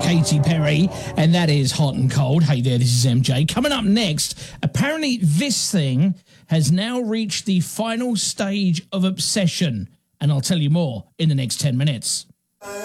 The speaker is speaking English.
Katy Perry, and that is Hot and Cold. Hey there, this is MJ. Coming up next, apparently this thing has now reached the final stage of obsession, and I'll tell you more in the next 10 minutes.